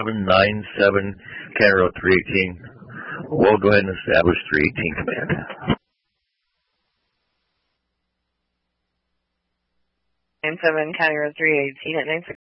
97 County Road 318. We'll go ahead and establish 318 command. 97 County Road 318 at 9